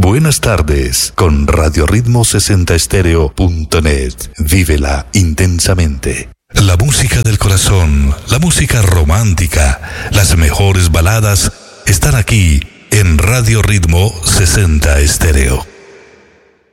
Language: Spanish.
Buenas tardes con Radio Ritmo 60estereo.net. Vívela intensamente. La música del corazón, la música romántica, las mejores baladas están aquí en Radio Ritmo 60 Estéreo.